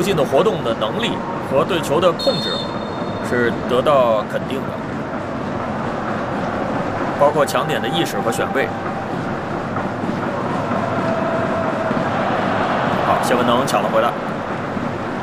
近的活动的能力和对球的控制是得到肯定的，包括抢点的意识和选位。好，谢文能抢了回来。